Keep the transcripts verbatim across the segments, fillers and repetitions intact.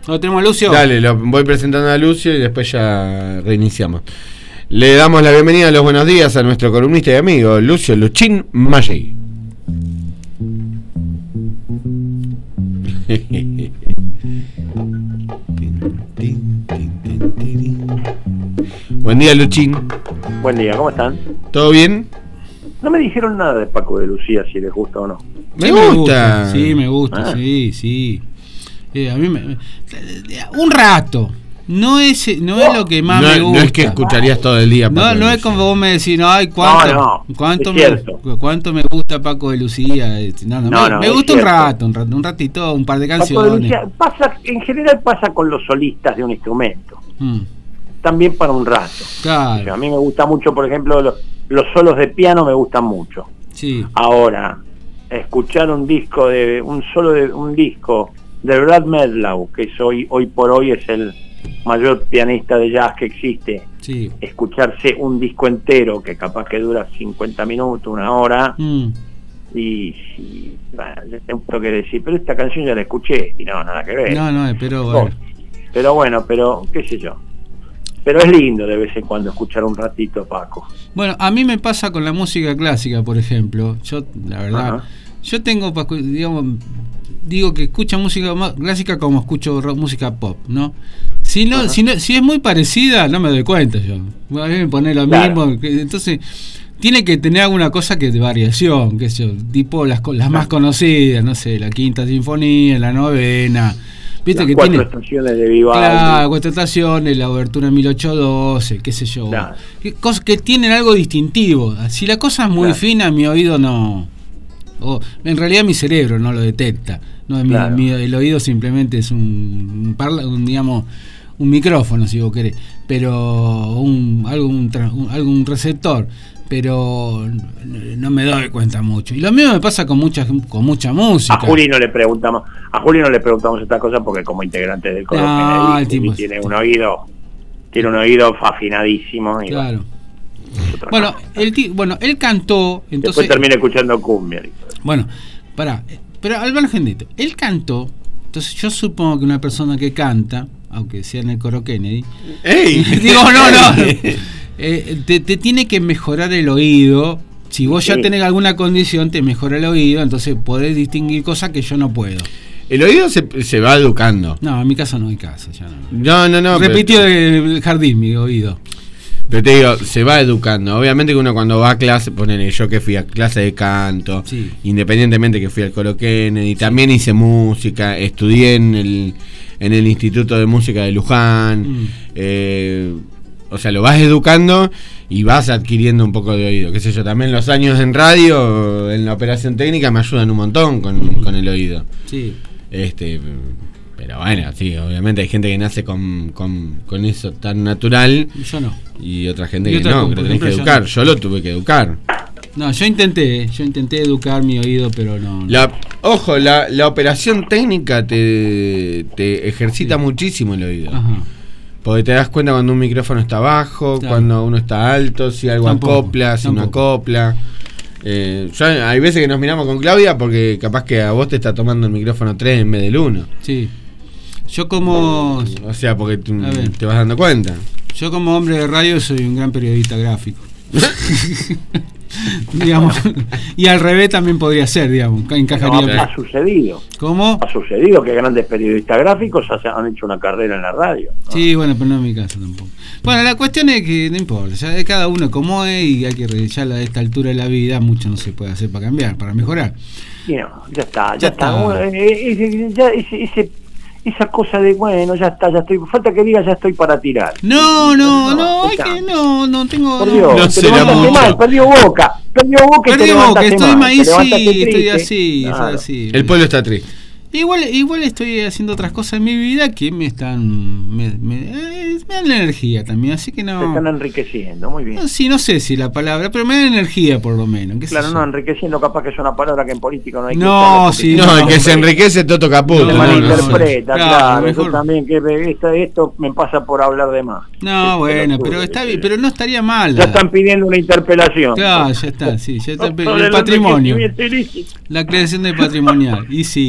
¿Lo tenemos a Lucio? Dale, lo voy presentando a Lucio y después ya reiniciamos. Le damos la bienvenida, los buenos días a nuestro columnista y amigo Lucio Luchín Maggi. Buen día, Luchín. Buen día, ¿cómo están? ¿Todo bien? No me dijeron nada de Paco de Lucía, si les gusta o no. Me, sí, gusta. me gusta. Sí, me gusta, ah. sí, sí. Eh, a mí me, un rato. No es no es lo que más no, me gusta. No es que escucharías todo el día. No, Paco no es como vos me decís, no, ay, cuánto, no, no, cuánto, es me, cierto. cuánto me gusta Paco de Lucía. No, no, No, me, no, me gusta un cierto. rato, un rato, un ratito, un par de Paco de canciones. Lucía pasa, en general pasa con los solistas de un instrumento. Mm, También para un rato. claro. O sea, a mí me gusta mucho, por ejemplo, los, los solos de piano me gustan mucho. Sí. Ahora, escuchar un disco de un solo de un disco de Brad Meldau, que es hoy hoy por hoy es el mayor pianista de jazz que existe, Sí. escucharse un disco entero que capaz que dura cincuenta minutos, una hora, Mm, y, y bueno, yo tengo que decir, pero esta canción ya la escuché y no, nada que ver. no, no, pero bueno. Pero bueno, pero qué sé yo. Pero es lindo de vez en cuando escuchar un ratito Paco. Bueno, a mí me pasa con la música clásica, por ejemplo. Yo, la verdad, Ajá. yo tengo, digamos, digo que escucho música más clásica como escucho rock, música pop, ¿no? Si no, si no, si es muy parecida, no me doy cuenta yo. A mí me pone lo Claro. mismo. Que, entonces, tiene que tener alguna cosa que de variación, qué sé yo, tipo las, las más conocidas, no sé, la Quinta Sinfonía, la Novena. Viste Las que cuatro tiene estaciones de Vivaldi. claro, cuatro estaciones, la obertura mil ochocientos doce, qué sé yo. Claro. Que, cosas que tienen algo distintivo. Si la cosa es muy Claro. fina, mi oído no. O, en realidad mi cerebro no lo detecta. No, mi- Claro. mi- el oído simplemente es un, un, parla, un digamos un micrófono, si vos querés, pero un algún tra- un, algún receptor, pero no me doy cuenta mucho. Y lo mismo me pasa con mucha con mucha música. A Juli no le preguntamos, a Juli no le preguntamos estas cosas porque como integrante del coro No, Kennedy, el tipo Juli es- tiene un oído, tiene un oído afinadísimo. Y Claro. bueno, otra Bueno, cosa. el ti- bueno, él cantó, entonces Después termina escuchando cumbia. bueno, pará, pero al margen de esto, él cantó, entonces yo supongo que una persona que canta, aunque sea en el coro Kennedy, ¡Ey! digo, no, no, eh, te, te tiene que mejorar el oído. Si vos ya Sí. tenés alguna condición, te mejora el oído, entonces podés distinguir cosas que yo no puedo. El oído se, se va educando. No, en mi caso no hay caso, ya no. No, no, no. Repitió pero, el jardín mi oído. pero te digo, se va educando. Obviamente que uno cuando va a clase, ponele, yo que fui a clase de canto, Sí. independientemente que fui al coro Kennedy, también hice música, estudié en el, en el Instituto de Música de Luján. Mm. eh, o sea, lo vas educando y vas adquiriendo un poco de oído. Qué sé yo, también los años en radio, en la operación técnica, me ayudan un montón con, con el oído. Sí. Este, pero bueno, sí, obviamente hay gente que nace con, con, con eso tan natural Yo no. y otra gente Y que otra, no, por que lo tenés que ejemplo, yo educar. no. Yo lo tuve que educar. No, yo intenté, yo intenté educar mi oído, pero no. no. La, ojo, la, la operación técnica te, te ejercita Sí. muchísimo el oído. Ajá. Porque te das cuenta cuando un micrófono está bajo, Claro. cuando uno está alto, si algo Tampoco, acopla, si no tampoco. acopla. Eh, yo, hay veces que nos miramos con Claudia porque capaz que a vos te está tomando el micrófono tres en vez del uno. Sí. Yo como O sea, porque tú A ver. te vas dando cuenta. yo como hombre de radio soy un gran periodista gráfico. Digamos, y al revés también podría ser, digamos, No, encajaría. ha sucedido, ¿Cómo? ha sucedido que grandes periodistas gráficos han hecho una carrera en la radio. ¿no? Sí, bueno, pero no en mi caso tampoco. Bueno, la cuestión es que no importa, ya de cada uno como es y hay que revisar a esta altura de la vida, mucho no se puede hacer para cambiar, para mejorar. Y no, ya está, ya, Ya está. está. Bueno, eh, eh, ya ese, ese- esa cosa de bueno, ya está, ya estoy. Falta que diga ya estoy para tirar. No, no, no, hay está. que no, no tengo. Por no. Dios, No te será levantaste mucho. mal, perdió Boca, perdió Boca y te Perdí Boca, levantaste estoy mal, más te easy, levantaste estoy triste. así, Claro. estoy así. El pueblo está triste. Igual, igual estoy haciendo otras cosas en mi vida que me están me, me, eh, me dan la energía también, así que Te no. están enriqueciendo, muy bien. No, sí, no sé si la palabra, pero me dan energía por lo menos. ¿qué sé Claro, yo? no, enriqueciendo capaz que es una palabra que en política no hay que No, usarla porque sí, No, no, el que se enriquece Toto Caputo. se No, malinterpreta, no, no. claro, Claro, yo mejor- también que esto, esto me pasa por hablar de más. No, Sí, bueno, pelotudo, pero está sí. bien, pero no estaría mal. Ya están pidiendo una interpelación. Claro, ya está, sí, ya está Por el el patrimonio, enriquecimiento ilícito. la creación de patrimonial. Y sí, bueno, pero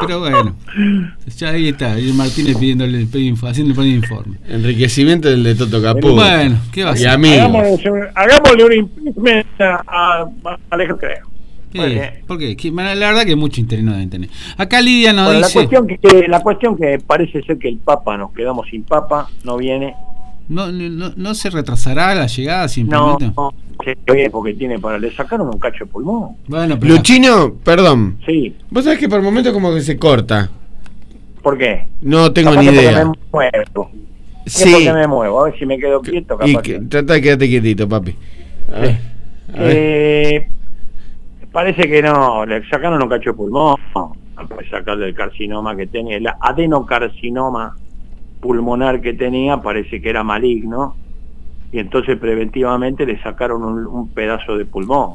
pero bueno, ya ahí está, y Martínez pidiéndole el info, haciendo el informe. Enriquecimiento del de Toto Caputo. Bueno, ¿qué va a Y hacer? Hagámosle, hagámosle un impeachment a, a Alejandro Creo. Sí, ¿por qué? Que, la verdad que mucho interés no deben tener. Acá Lidia nos bueno, dice... La cuestión, que, la cuestión que parece ser que el Papa, nos quedamos sin Papa, no viene. No, no, no se retrasará la llegada simplemente. No, no, porque tiene para... Le sacaron un cacho de pulmón. Bueno, pero... Luchino, perdón. Sí. Vos sabés que por momentos como que se corta. ¿Por qué? No tengo Capaz ni que idea. porque me muevo. Sí. Porque me muevo, a ver si me quedo quieto. Capaz Y que, que... trata de quedarte quietito, papi. A ver, a ver. Eh, parece que no, le sacaron un cacho de pulmón. Para sacarle el carcinoma que tenía, el adenocarcinoma pulmonar que tenía, parece que era maligno. Y entonces preventivamente le sacaron un, un pedazo de pulmón.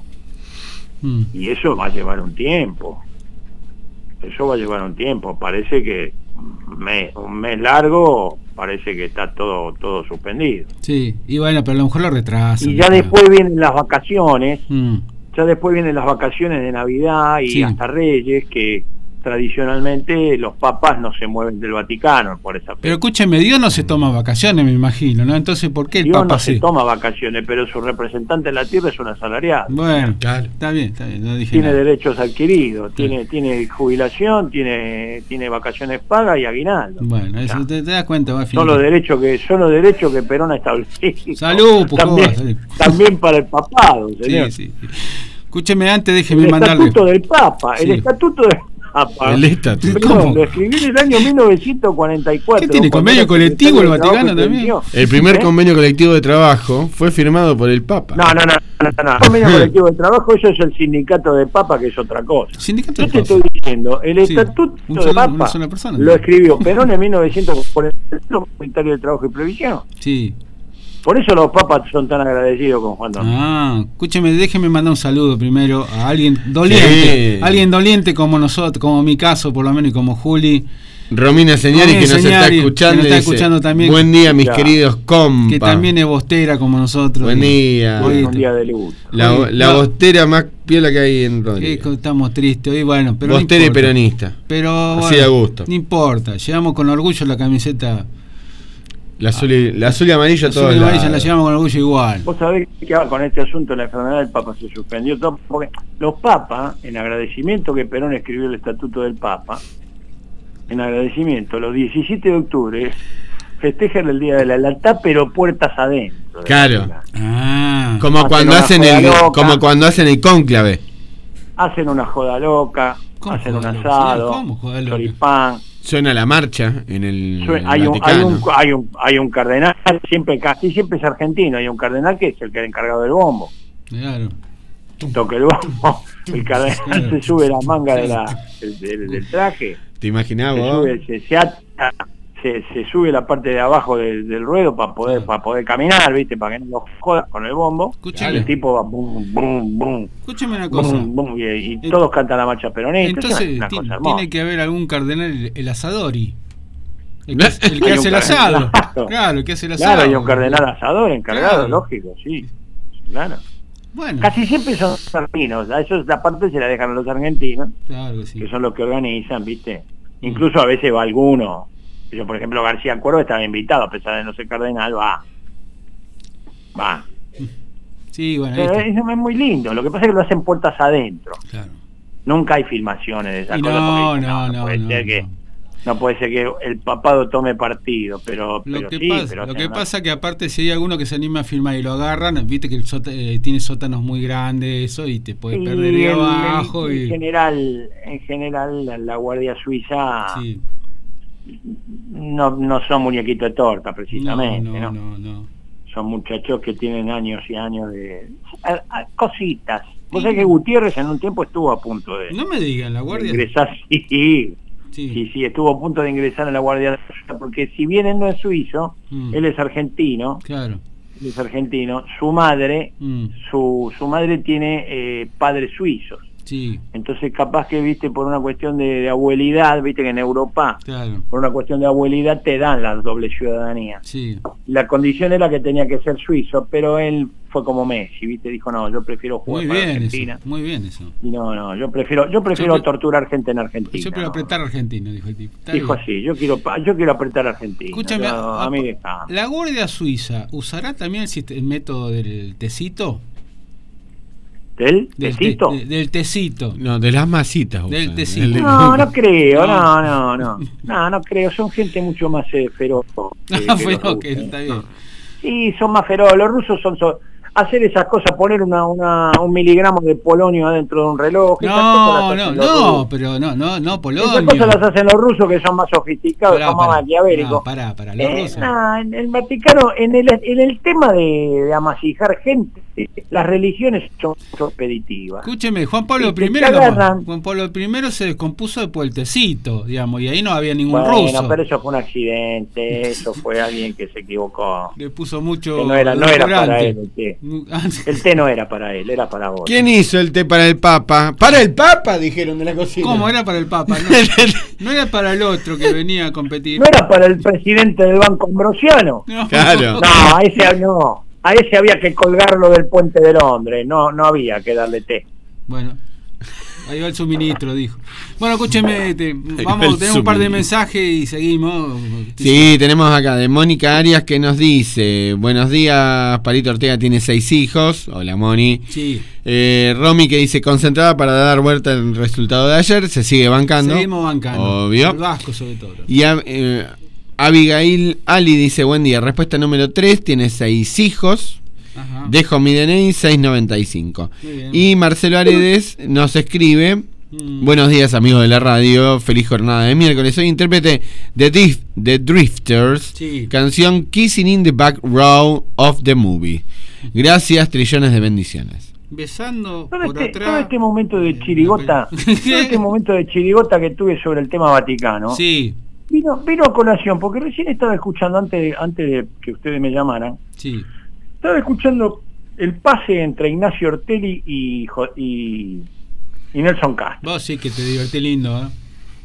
Mm. Y eso va a llevar un tiempo. Eso va a llevar un tiempo. Parece que un mes, un mes largo, parece que está todo todo suspendido. Sí, y bueno, pero a lo mejor lo retrasan. Y ya claro. Después vienen las vacaciones. Mm. Ya después vienen las vacaciones de Navidad y sí. hasta Reyes, que tradicionalmente los papas no se mueven del Vaticano por esa fecha. Pero escúcheme, Dios no se toma vacaciones, me imagino, ¿no? Entonces, ¿por qué el Dios Papa no sí? se toma vacaciones, pero su representante en la tierra es un asalariado. Bueno, claro. Está bien, está bien, no dije Tiene nada. derechos adquiridos, sí. tiene tiene jubilación, tiene tiene vacaciones pagas y aguinaldo. Bueno, eso te, te das cuenta, va a Son los derechos que son los derechos que Perón ha establecido. Salud, también, salud. también para el papado, señor. Sí, sí. Escúcheme antes, déjeme el mandarle. El estatuto del Papa, sí. el estatuto del Papa. El estatuto. Perdón, lo escribí en el año mil novecientos cuarenta y cuatro. ¿Qué tiene convenio colectivo el Vaticano también? El primer ¿Eh? convenio colectivo de trabajo fue firmado por el Papa. No, no, no, no, no. El convenio colectivo de trabajo, eso es el sindicato de Papa, que es otra cosa. ¿Sindicato Yo de te Papa? estoy diciendo, el sí. estatuto un de solo, Papa persona, lo escribió Perón en mil novecientos cuarenta y cuatro, Ministerio de Trabajo y Previsión. Sí. Por eso los papas son tan agradecidos con Juan Domingo. Ah, escúcheme, déjeme mandar un saludo primero a alguien doliente, sí. alguien doliente como nosotros, como mi caso por lo menos, y como Juli. Romina Señari, que nos está escuchando, que nos está escuchando también. Buen día, mis ya. queridos compas. Que también es bostera como nosotros. Buen día. Hoy, un día de luz. La, hoy, la no. bostera más piola que hay en Rodríguez. Estamos tristes hoy, bueno, pero bostera no y peronista. Pero así bueno, a gusto. No importa, llevamos con orgullo la camiseta. La azul y, la azul y amarilla, la azul y amarilla la llevamos con orgullo igual. Vos sabés que con este asunto de la enfermedad del Papa se suspendió todo, porque los papas, en agradecimiento que Perón escribió el estatuto del Papa, en agradecimiento, los diecisiete de octubre festejan el día de la lealtad, pero puertas adentro. Claro. Ah, como hacen cuando hacen el loca, como cuando hacen el cónclave. Hacen una joda loca, hacen un asado, choripán. Suena la marcha en el, Suena, en hay, un, Vaticano. hay, un, hay, un, hay un cardenal, siempre casi siempre es argentino, hay un cardenal que es el que es encargado del bombo. Claro. Toca el bombo, el cardenal claro. se sube la manga de la, del, del, del traje. ¿Te imaginás se vos? Sube, se, se, ata, se, se sube la parte de abajo del, del ruedo para poder claro. para poder caminar, ¿viste? Para que no lo jodas con el bombo. Escúchame. El tipo va bum, bum, bum. Escúchame una cosa. Bum, bum, y, y eh, todos cantan la marcha peronista. Entonces una tiene, cosa tiene que haber algún cardenal, el, el asadori. El que, el que hace el asado. Claro. claro, el que hace el asado. Claro, hay un cardenal asador encargado, claro. lógico, sí. Claro. Bueno. Casi siempre son argentinos, a eso la parte se la dejan a los argentinos, claro que, sí. que son los que organizan, ¿viste? Mm. Incluso a veces va alguno. Yo, por ejemplo, García Cuervo estaba invitado, a pesar de no ser cardenal, va. Va. Sí, bueno. Pero eso es muy lindo, lo que pasa es que lo hacen puertas adentro. Claro. Nunca hay filmaciones de esas y cosas. No, porque, no, no, no. Puede no, ser no. que... No puede ser que el papado tome partido, pero, lo pero que sí, pasa, pero lo que una... pasa que aparte si hay alguno que se anima a filmar y lo agarran, viste que el sota, eh, tiene sótanos muy grandes, eso, y te puede y perder de abajo. En, y... en general, en general la, la Guardia Suiza sí. no, no son muñequitos de torta precisamente, no, no, ¿no? no, no. Son muchachos que tienen años y años de a, a, cositas. Vos sabés que Gutiérrez en un tiempo estuvo a punto de, no me digan, la Guardia de ingresar, sí. Sí. sí, sí, estuvo a punto de ingresar a la Guardia Suiza, porque si bien él no es suizo, mm. él es argentino, claro. él es argentino, su madre, mm. su, su madre tiene eh, padres suizos. Sí. Entonces capaz que, viste, por una cuestión de, de abuelidad, viste que en Europa, Claro. por una cuestión de abuelidad te dan la doble ciudadanía. Sí. La condición era que tenía que ser suizo, pero él fue como Messi, viste, dijo, no, yo prefiero jugar Muy para bien Argentina. eso. Muy bien eso. Y no, no, yo prefiero, yo prefiero Yo pre- torturar gente en Argentina. Yo quiero no. apretar a Argentina, dijo el tipo. Está Dijo bien. así, yo quiero, pa- yo quiero apretar a Argentina. Escúchame, Yo- a- a mí dejame. ¿la Guardia Suiza usará también el, sist- el método del tecito? ¿Del Del, tecito? te- de- del tecito. No, de las masitas. Del usan. tecito. El de- No, no creo, No. no, no, no, no, no creo, son gente mucho más eh, feroz. que- Ah, que fue los rusos, que está ¿eh? bien. Sí, son más feroces, los rusos son... so- hacer esas cosas, poner una, una, un miligramo de polonio adentro de un reloj, esas No, cosas las no, hacen los no, rusos. pero no, no, no, Polonio. Esas cosas las hacen los rusos que son más sofisticados, Pará, son más pará. maquiavélicos. No, pará, pará, los Eh, rusos. nah, en el Vaticano, en el, en el tema de, de amasijar gente, las religiones son son expeditivas. Escúcheme, Juan Pablo Sí, te primero no- agarran. Juan Pablo primero se descompuso después del tecito, digamos, y ahí no había ningún Bueno, ruso. pero eso fue un accidente, eso fue alguien que se equivocó. Le puso mucho Que no era, no era para edulcorante. él el té. Ah, El té no era para él, era para vos. ¿Quién hizo el té para el Papa? ¡Para el Papa! Dijeron de la cocina. ¿Cómo era para el Papa? No, no era para el otro que venía a competir. No era para el presidente del Banco Ambrosiano. No. Claro. No, a ese no. A ese había que colgarlo del puente de Londres, no, no había que darle té. Bueno, ahí va el suministro, dijo. Bueno, escúcheme, te- va vamos, el tenemos un par de suministro. mensajes y seguimos. Sí, tenemos acá de Mónica Arias que nos dice: buenos días, Palito Ortega tiene seis hijos. Hola, Moni. Sí. Eh, Romy que dice: concentrada para dar vuelta el resultado de ayer. Se sigue bancando. Seguimos bancando. Obvio. El Vasco sobre todo. Y a- eh, Abigail Ali dice: buen día, respuesta número tres, tiene seis hijos. Ajá. Dejo mi D N I seis noventa y cinco. Muy bien. Y Marcelo Aredes nos escribe: Mm. buenos días, amigos de la radio, feliz jornada de miércoles. Soy intérprete de Dif- The Drifters, Sí. canción Kissing in the Back Row of the Movie. Gracias, trillones de bendiciones. Besando Todo por este, atrás. todo este momento de chirigota, todo ¿Qué? este momento de chirigota que tuve sobre el tema Vaticano, Sí, vino, vino a colación, porque recién estaba escuchando, antes de, antes de que ustedes me llamaran, sí. estaba escuchando el pase entre Ignacio Ortelli y, Jo- y, y Nelson Castro. Vos sí que te divertí lindo, ¿eh?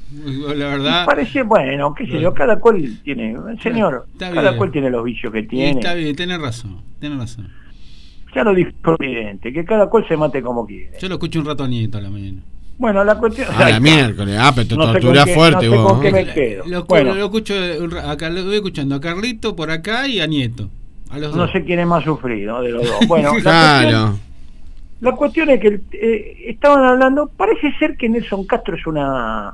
La verdad. Parece, bueno, qué sé yo, cada cual tiene, señor, Está cada bien. cual tiene los vicios que Y tiene. está bien, tenés razón, tenés razón. Ya lo dijo el presidente, que cada cual se mate como quiere. Yo lo escucho un rato a Nieto a la mañana. Bueno, la cuestión... Ah, la miércoles. Ah, pero te No sé torturás con qué- fuerte no sé vos. con qué ¿no? me quedo. Lo, Bueno. lo escucho un ra- acá, lo voy escuchando a Carlito por acá y a Nieto. A los No dos. sé quién es más sufrido de los dos. Bueno, la, Claro. cuestión, la cuestión es que eh, estaban hablando, parece ser que Nelson Castro es una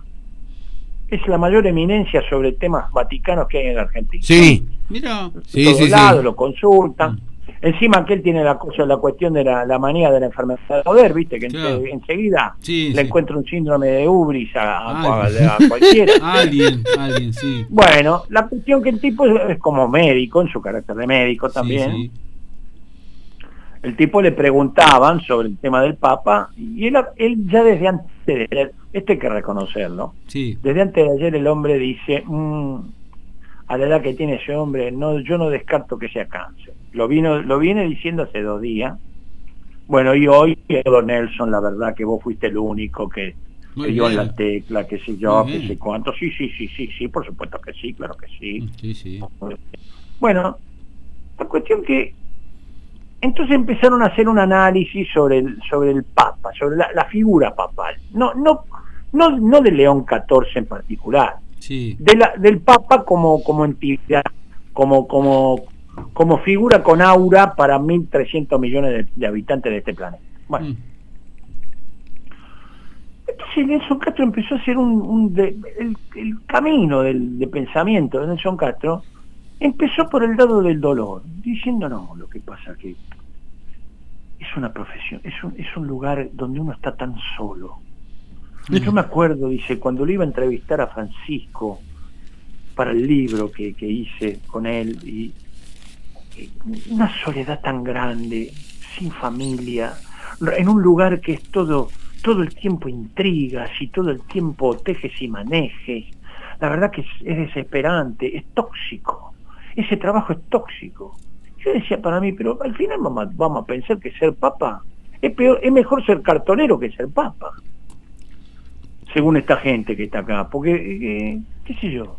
es la mayor eminencia sobre temas vaticanos que hay en la Argentina. Sí, Mira, sí, De todos sí, lados sí. lo consultan. Encima que él tiene la cosa, la cuestión de la, la manía de la enfermedad de poder, viste, que Claro. en- enseguida Sí, le sí. encuentra un síndrome de ubris a, a- Ah, a- a cualquiera. alguien, alguien, sí. Bueno, la cuestión que el tipo es, es como médico, en su carácter de médico también. Sí, sí. El tipo le preguntaban sobre el tema del Papa y él, él ya desde antes de ayer, este hay que reconocerlo, Sí. desde antes de ayer el hombre dice, "Mm, a la edad que tiene ese hombre, no, yo no descarto que sea cáncer. Lo vino, lo viene diciendo hace dos días. Bueno, y hoy, don Nelson, la verdad que vos fuiste el único que, Muy que dio en bien. la tecla, que sé yo, Muy que bien. sé cuánto. Sí, sí, sí, sí, sí, por supuesto que sí, claro que sí. Sí, sí. Bueno, la cuestión que entonces empezaron a hacer un análisis sobre el sobre el Papa, sobre la, la figura papal. No no no no de León catorce en particular, Sí. de la, del Papa como como entidad, como como como figura con aura para mil trescientos millones de, de habitantes de este planeta. Bueno, Mm. entonces Nelson Castro empezó a hacer un, un de- el, el camino del, de pensamiento de Nelson Castro empezó por el lado del dolor, diciendo no, lo que pasa que es una profesión, es un, es un lugar donde uno está tan solo. Yo me acuerdo, dice, cuando le iba a entrevistar a Francisco para el libro que, que hice con él, y, y una soledad tan grande, sin familia, en un lugar que es todo, todo el tiempo intrigas y todo el tiempo tejes y manejes. La verdad que es, es desesperante, es tóxico. Ese trabajo es tóxico. Yo decía para mí, pero al final vamos a, vamos a pensar que ser papa es peor, es mejor ser cartonero que ser papa, según esta gente que está acá, porque, eh, qué sé yo,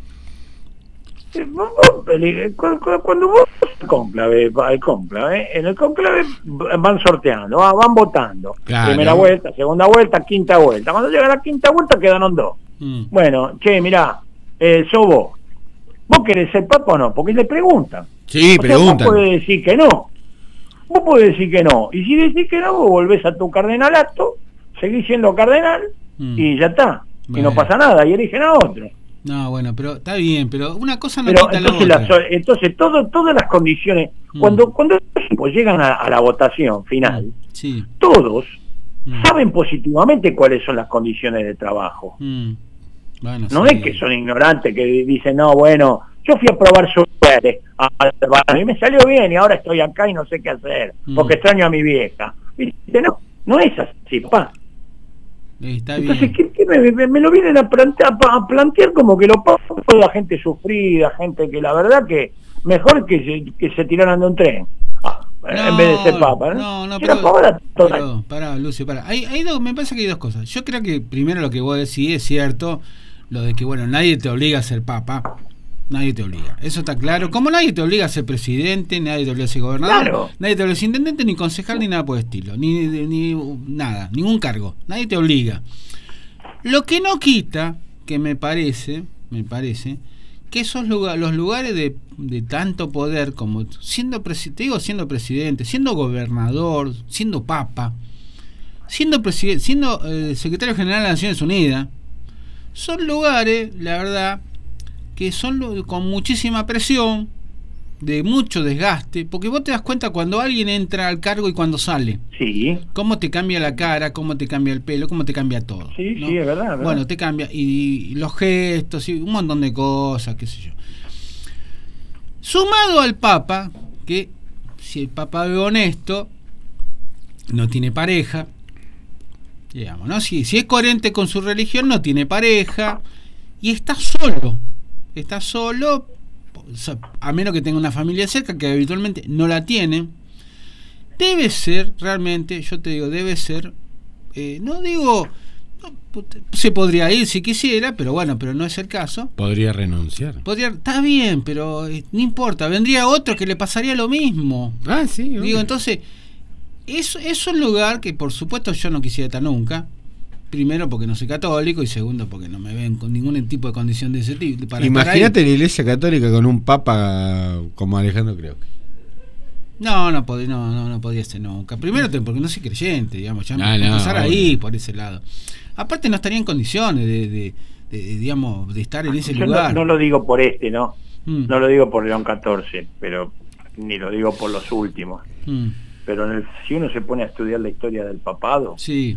eh, vos, vos, eh, cuando vos el cónclave, el cónclave, en el cónclave van sorteando, van votando, claro. Primera vuelta, segunda vuelta, quinta vuelta, cuando llega la quinta vuelta quedaron dos, mm. Bueno, che, mirá, eh, sos vos, ¿vos querés ser papa o no? Porque le preguntan. Sí, o preguntan. Sea, vos podés decir que no. Vos podés decir que no. Y si decís que no, vos volvés a tu cardenalato, seguís siendo cardenal mm. y ya está. Bueno. Y no pasa nada, y eligen a otro. No, bueno, pero está bien, pero una cosa no pero quita entonces la otra. La, entonces, todo, todas las condiciones, mm. cuando cuando pues, llegan a, a la votación final, sí. todos mm. saben positivamente cuáles son las condiciones de trabajo. Mm. Bueno, no sí. es que son ignorantes, que dicen, no, bueno, yo fui a probar suerte a mí me salió bien y ahora estoy acá y no sé qué hacer, mm. porque extraño a mi vieja. ¿Viste? No, no es así, papá. Está Entonces, bien. ¿qué, qué me, me, me lo vienen a plantear, a plantear como que lo pago toda gente sufrida, gente que la verdad que mejor que se, que se tiraran de un tren. Ah, no, en vez de ser papa, ¿no? No, no, pero, pero, pero pará, Lucio, pará. Hay, hay dos, me parece que hay dos cosas. Yo creo que primero lo que vos decís es cierto, lo de que, bueno, nadie te obliga a ser papa. Nadie te obliga, eso está claro. Como nadie te obliga a ser presidente, nadie te obliga a ser gobernador, claro. nadie te obliga a ser intendente, ni concejal, ni nada por el estilo, ni, ni, ni nada, ningún cargo, nadie te obliga. Lo que no quita, que me parece, me parece, que esos lugares, los lugares de, de tanto poder, como siendo presidente, digo siendo presidente, siendo gobernador, siendo papa, siendo presidente, siendo eh, secretario general de las Naciones Unidas, son lugares, la verdad, que son con muchísima presión, de mucho desgaste, porque vos te das cuenta cuando alguien entra al cargo y cuando sale. Sí. Cómo te cambia la cara, cómo te cambia el pelo, cómo te cambia todo. Sí, ¿no? sí, es verdad, es verdad. Bueno, te cambia, y, y los gestos, y un montón de cosas, qué sé yo. Sumado al Papa, que si el Papa es honesto, no tiene pareja, digamos, ¿no? Si, si es coherente con su religión, no tiene pareja, y está solo. Está solo, a menos que tenga una familia cerca, que habitualmente no la tiene. Debe ser, realmente, yo te digo, debe ser, eh, no digo, no, se podría ir si quisiera, pero bueno, pero no es el caso. Podría renunciar. Podría, está bien, pero eh, no importa, vendría otro que le pasaría lo mismo. Ah, sí. Digo, obvio. entonces, eso es un lugar que por supuesto yo no quisiera estar nunca. Primero porque no soy católico y segundo porque no me ven con ningún tipo de condición de ese tipo. Para Imagínate la Iglesia Católica con un papa como Alejandro Creo. No, no, pod- no, no, no podría ser nunca. Primero porque no soy creyente, digamos, ya no, me no, empezar obvio. ahí por ese lado. Aparte no estaría en condiciones de, de, de, de digamos, de estar en ese yo lugar. No, no lo digo por este, ¿no? Mm. No lo digo por León catorce, pero ni lo digo por los últimos. Mm. Pero en el, si uno se pone a estudiar la historia del papado, Sí.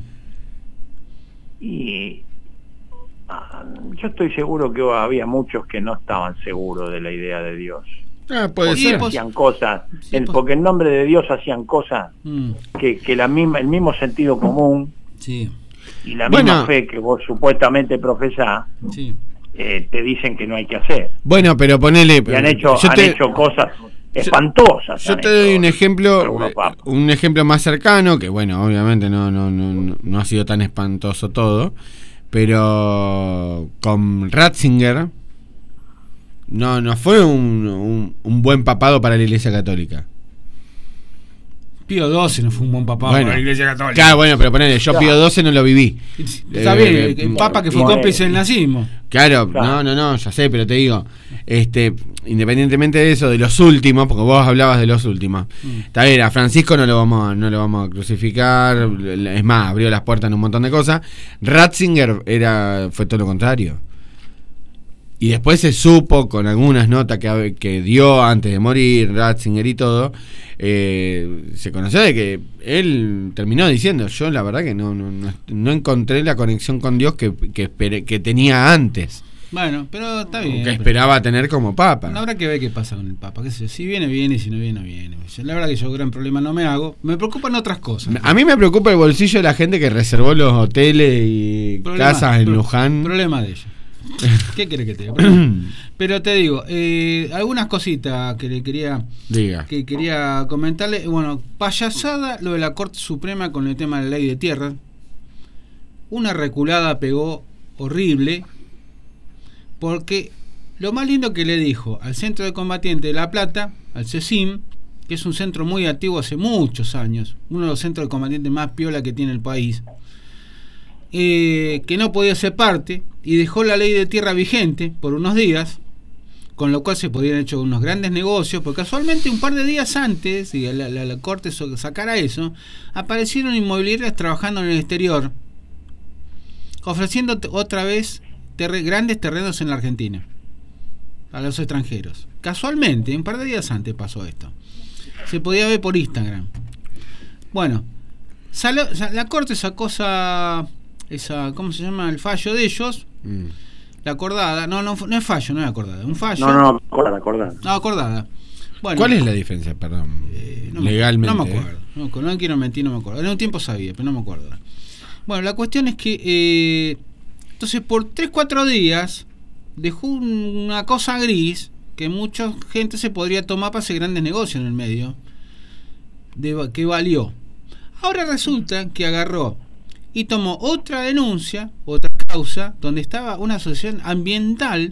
y ah, yo estoy seguro que había muchos que no estaban seguros de la idea de Dios. Ah, puede Sí, ser. pues- Hacían cosas, Sí, en- pues- porque en nombre de Dios hacían cosas Mm. que, que la misma, el mismo sentido común Sí. y la Bueno. misma fe que vos supuestamente profesás, Sí. eh, te dicen que no hay que hacer. Bueno, pero ponele. Y han hecho, yo han te, hecho cosas espantosas. Yo han te doy hecho un ejemplo, algunos papas. un ejemplo más cercano, que bueno, obviamente no, no, no, no ha sido tan espantoso todo, pero con Ratzinger no, no fue un, un, un buen papado para la Iglesia Católica. Pío doce no fue un buen papá Bueno, para la Iglesia Católica. Claro, bueno, pero ponele, yo Claro. Pío doce no lo viví. Está Eh, bien, eh, el papa que fue bueno, cómplice del eh, nazismo. Claro, Claro. no, no, no, ya sé, pero te digo, este, independientemente de eso, de los últimos, porque vos hablabas de los últimos, Mm. está bien, a Francisco no lo vamos, a- no lo vamos a crucificar, es más, abrió las puertas en un montón de cosas. Ratzinger era, fue todo lo contrario. Y después se supo con algunas notas que, que dio antes de morir, Ratzinger y todo, eh, se conoció de que él terminó diciendo, yo la verdad que no, no, no, no encontré la conexión con Dios que, que, esperé- que tenía antes, Bueno, pero está bien. que pero- esperaba tener como papa. Habrá que ver qué pasa con el Papa, qué sé yo. Si viene, viene, y si no viene, no viene. La verdad que yo gran problema no me hago. Me preocupan otras cosas. A mí me preocupa el bolsillo de la gente que reservó los hoteles y Problema- casas en pro- Luján. Problema de ellos. ¿Qué querés que te diga? Pero, pero te digo, eh, algunas cositas que le quería Diga. que quería comentarle. Bueno, payasada lo de la Corte Suprema con el tema de la ley de tierra. Una reculada pegó horrible, porque lo más lindo que le dijo al Centro de Combatientes de La Plata, al CECIM, que es un centro muy activo hace muchos años, uno de los centros de combatientes más piola que tiene el país, eh, que no podía ser parte, y dejó la ley de tierra vigente por unos días, con lo cual se podían hecho unos grandes negocios, porque casualmente un par de días antes, y la, la, la Corte sacara eso, aparecieron inmobiliarias trabajando en el exterior, ofreciendo otra vez ter- grandes terrenos en la Argentina a los extranjeros. Casualmente, un par de días antes pasó esto. Se podía ver por Instagram. Bueno, salió, la Corte sacó esa, esa, ¿cómo se llama? El fallo de ellos. Mm. La acordada. No, no, no es fallo, no es acordada. Un fallo. No, no, acordada, acordada. No, acordada. Bueno, ¿cuál es la diferencia, perdón? Eh, no legalmente. Me, no me acuerdo. No, no quiero mentir, no me acuerdo. En un tiempo sabía, pero no me acuerdo. Bueno, la cuestión es que eh, entonces por tres cuatro días dejó una cosa gris que mucha gente se podría tomar para hacer grandes negocios en el medio, de, que valió. Ahora resulta que agarró y tomó otra denuncia, otra causa, donde estaba una asociación ambiental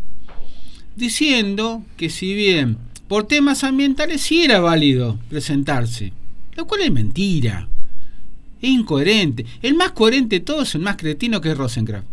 diciendo que si bien por temas ambientales sí era válido presentarse, lo cual es mentira, es incoherente. El más coherente de todos es el más cretino, que es Rosenkrantz,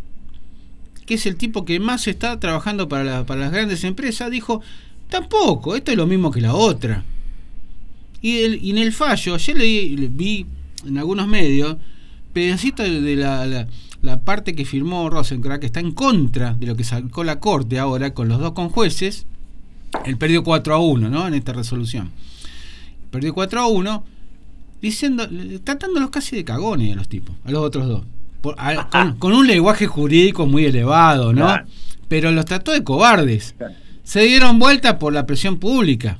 que es el tipo que más está trabajando para, la, para las grandes empresas. Dijo, tampoco, esto es lo mismo que la otra. Y, el, y en el fallo, ayer leí, le vi en algunos medios pedacitos de, de la, la, la parte que firmó Rosenkrantz, que está en contra de lo que sacó la Corte ahora con los dos conjueces. Él perdió cuatro a uno, ¿no? En esta resolución. Perdió cuatro a uno, diciendo, tratándolos casi de cagones a los tipos, a los otros dos. Por, a, con, con un lenguaje jurídico muy elevado, ¿no? Claro. Pero los trató de cobardes. Claro. Se dieron vuelta por la presión pública.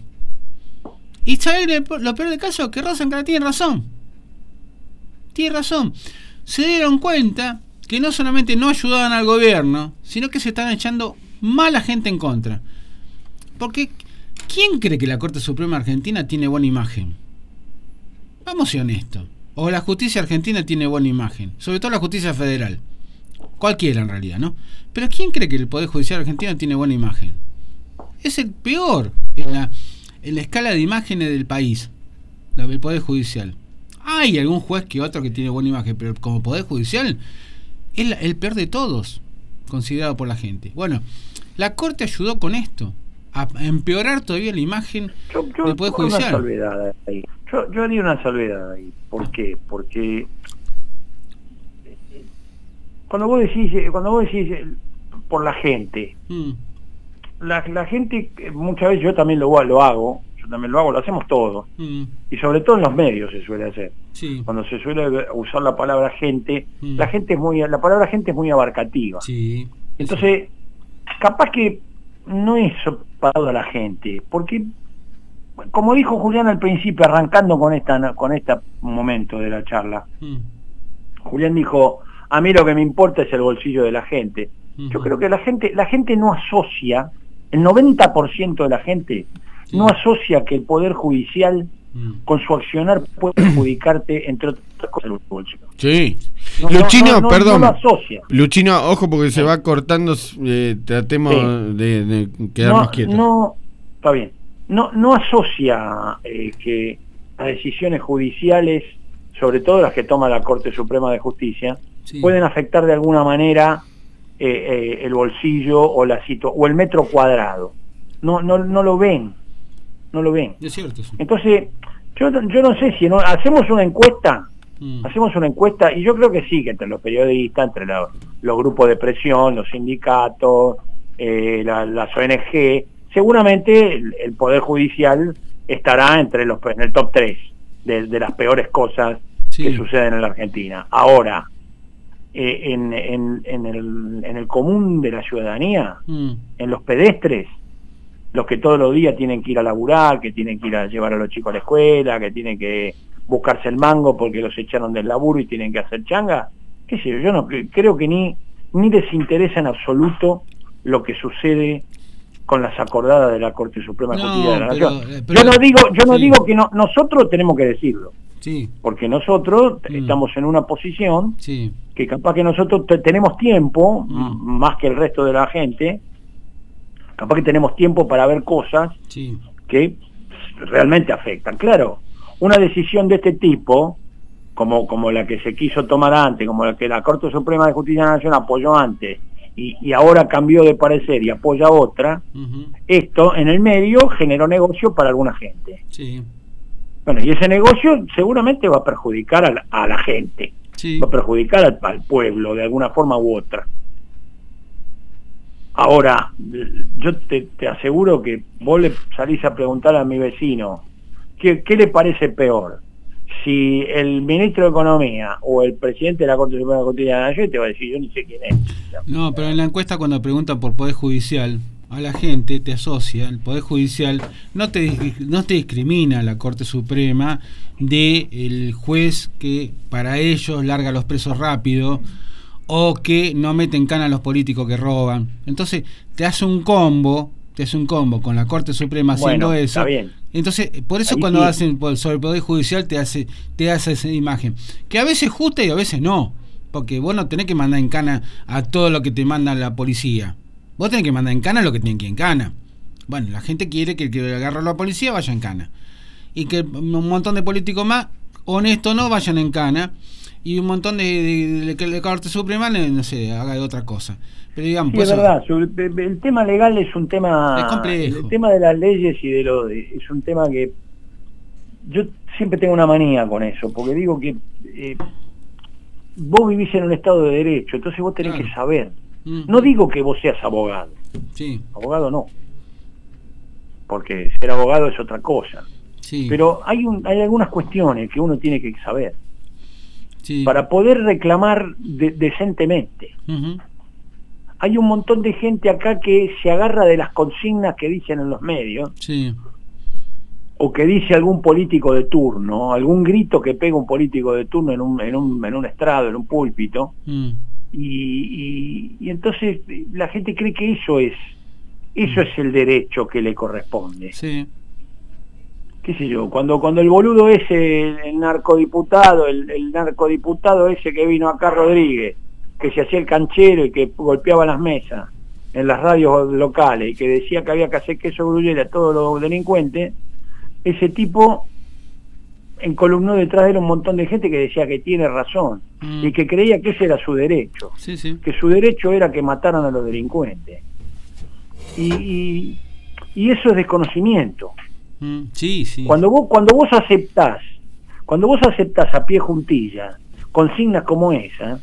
Y ¿sabes lo peor del caso? Que Rosenkrantz tiene razón. Tiene razón. Se dieron cuenta que no solamente no ayudaban al gobierno, sino que se están echando mala gente en contra. Porque ¿quién cree que la Corte Suprema Argentina tiene buena imagen? Vamos a ser honestos. O la justicia argentina tiene buena imagen, sobre todo la justicia federal, cualquiera en realidad, ¿no? Pero ¿quién cree que el Poder Judicial argentino tiene buena imagen? Es el peor en la, en la escala de imágenes del país, el Poder Judicial. Hay algún juez que otro que tiene buena imagen, pero como Poder Judicial es la, el peor de todos, considerado por la gente. Bueno, la Corte ayudó con esto a empeorar todavía la imagen yo, yo del Poder Judicial. Una salvedad ahí. Yo, yo haría una salvedad ahí. ¿Por qué? Porque cuando vos decís, cuando vos decís por la gente, mm. la, la gente muchas veces, yo también lo, lo hago, yo también lo hago, lo hacemos todos, mm. y sobre todo en los medios se suele hacer. Sí. Cuando se suele usar la palabra gente, mm. la gente es muy, la palabra gente es muy abarcativa. Sí. Entonces, sí. capaz que no es para toda la gente, porque como dijo Julián al principio, arrancando con esta con este momento de la charla, mm. Julián dijo, a mí lo que me importa es el bolsillo de la gente. Mm. Yo creo que la gente la gente no asocia, el noventa por ciento de la gente sí. no asocia que el Poder Judicial mm. con su accionar puede perjudicarte, entre otras cosas, el bolsillo. Sí. No, Luchino, no, no, perdón. No lo asocia. Luchino, ojo porque se va cortando, eh, tratemos sí. de, de quedarnos no, quietos. No, está bien. No, no asocia eh, que las decisiones judiciales, sobre todo las que toma la Corte Suprema de Justicia, sí. pueden afectar de alguna manera eh, eh, el bolsillo o la situ- o el metro cuadrado. No, no, no lo ven, no lo ven. Es cierto, sí. Entonces, yo, yo no sé si no hacemos una encuesta, mm. hacemos una encuesta y yo creo que sí, que entre los periodistas, entre la, los grupos de presión, los sindicatos, eh, la, las O N G. Seguramente el, el Poder Judicial estará entre los en el top tres de, de las peores cosas sí. que suceden en la Argentina. Ahora, eh, en, en, en, el, en el común de la ciudadanía, mm. en los pedestres, los que todos los días tienen que ir a laburar, que tienen que ir a llevar a los chicos a la escuela, que tienen que buscarse el mango porque los echaron del laburo y tienen que hacer changa, qué sé yo, yo no creo que ni ni les interesa en absoluto lo que sucede con las acordadas de la Corte Suprema de No, Justicia de la pero- Nación. pero- yo no digo, yo no sí. digo que no, nosotros tenemos que decirlo, Sí, porque nosotros Mm. estamos en una posición sí, que capaz que nosotros te- tenemos tiempo, Mm. m- más que el resto de la gente, capaz que tenemos tiempo para ver cosas sí. que realmente afectan. Claro, una decisión de este tipo, como, como la que se quiso tomar antes, como la que la Corte Suprema de Justicia de la Nación apoyó antes, y, y ahora cambió de parecer y apoya otra, Ujú, esto en el medio generó negocio para alguna gente. sí, Bueno, y ese negocio seguramente va a perjudicar a la, a la gente, sí. va a perjudicar al, al pueblo de alguna forma u otra. Ahora, yo te, te aseguro que vos le salís a preguntar a mi vecino, ¿qué, qué le parece peor? Si el ministro de Economía o el presidente de la Corte Suprema de Justicia de la Nación, te va a decir, yo ni sé quién es. No, pero en la encuesta cuando preguntan por Poder Judicial, a la gente te asocia, el Poder Judicial no te, no te discrimina la Corte Suprema de el juez que para ellos larga los presos rápido o que no mete en cana a los políticos que roban. Entonces te hace un combo, te hace un combo con la Corte Suprema haciendo Bueno, eso. está bien. Entonces, por eso Ahí cuando sí. hacen por- sobre el Poder Judicial te hace te hace esa imagen, que a veces es justa y a veces no, porque vos no tenés que mandar en cana a todo lo que te manda la policía. Vos tenés que mandar en cana lo que tienen que ir en cana. Bueno, la gente quiere que el que agarra a la policía vaya en cana. Y que un montón de políticos más, honestos no, vayan en cana. Y un montón de, de, de que la Corte Suprema, no sé, haga de otra cosa. Pero digamos, Sí, pues es eso- verdad, sobre- el tema legal es un tema, Es complejo. el tema de las leyes y de lo de- es un tema que yo siempre tengo una manía con eso, porque digo que eh, vos vivís en un estado de derecho, entonces vos tenés Claro. que saber. Mm, No digo que vos seas abogado, sí, abogado no, porque ser abogado es otra cosa, sí, pero hay, un, hay algunas cuestiones que uno tiene que saber sí. para poder reclamar de- decentemente. Ujú, Hay un montón de gente acá que se agarra de las consignas que dicen en los medios, sí, o que dice algún político de turno, algún grito que pega un político de turno en un, en un, en un estrado, en un púlpito, mm, y, y, y entonces la gente cree que eso es, eso es el derecho que le corresponde. sí, Qué sé yo, cuando, cuando el boludo ese, el, el narcodiputado, el, el narcodiputado ese que vino acá, Rodríguez, que se hacía el canchero y que golpeaba las mesas en las radios locales y que decía que había que hacer queso gruyere a todos los delincuentes, ese tipo encolumnó detrás de él un montón de gente que decía que tiene razón Mm. y que creía que ese era su derecho, sí, sí. que su derecho era que mataran a los delincuentes. Y, y, y eso es desconocimiento. Mm, sí, sí. Cuando vos, cuando vos aceptás, cuando vos aceptás a pie juntilla consignas como esa,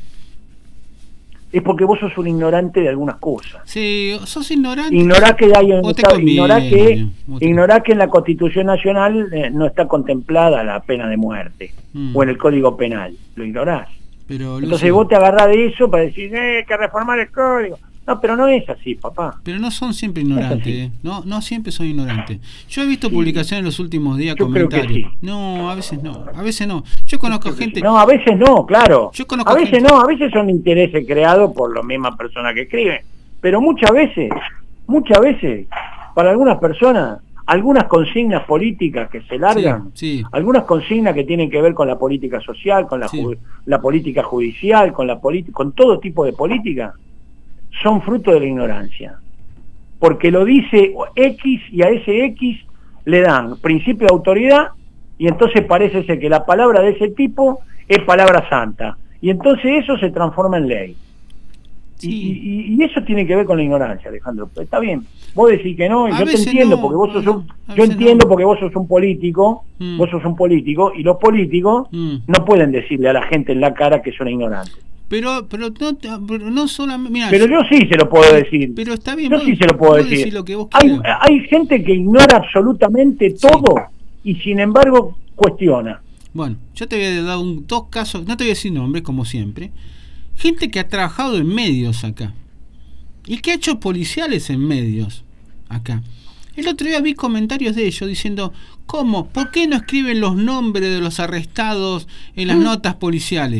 es porque vos sos un ignorante de algunas cosas. Sí, sos ignorante. Ignorá que hay un O te estado- conviene, ignorá que, o te- ignorá que en la Constitución Nacional eh, no está contemplada la pena de muerte, Mm. o en el Código Penal, lo ignorás. Pero, Entonces Lucio, vos te agarrás de eso para decir, eh, hay que reformar el código. No, pero no es así, papá. pero no son siempre Es ignorantes, así. ¿eh? no, no siempre son ignorantes. Yo he visto Sí. publicaciones en los últimos días, Yo creo que comentarios. sí. No, a veces no, a veces no. Yo conozco gente. No, a veces no, claro. Yo conozco A veces gente- no, a veces son intereses creados por la misma persona que escriben. Pero muchas veces, muchas veces, para algunas personas, algunas consignas políticas que se largan, Sí, sí. algunas consignas que tienen que ver con la política social, con la, Sí. ju- la política judicial, con la política, con todo tipo de política, son fruto de la ignorancia. Porque lo dice X y a ese X le dan principio de autoridad y entonces parece ser que la palabra de ese tipo es palabra santa. Y entonces eso se transforma en ley. Sí. Y, y- y eso tiene que ver con la ignorancia, Alejandro. Está bien, vos decís que no, y A yo te veces entiendo, no, porque vos sos no, un, a yo veces entiendo no. porque vos sos un político, Mm. vos sos un político, y los políticos Mm. no pueden decirle a la gente en la cara que son ignorantes. Pero, pero no, pero no solamente. Mirá, Pero yo sí se lo puedo decir. Pero está bien, Yo vos- sí se lo puedo vos decir. decís lo que vos Hay, quieras. hay gente que ignora absolutamente todo y sin embargo cuestiona. Bueno, yo te voy a dar un, dos casos, no te voy a decir nombres como siempre. Gente que ha trabajado en medios acá y que ha hecho policiales en medios acá. El otro día vi comentarios de ellos diciendo, ¿cómo? ¿Por qué no escriben los nombres de los arrestados en las Mm. notas policiales?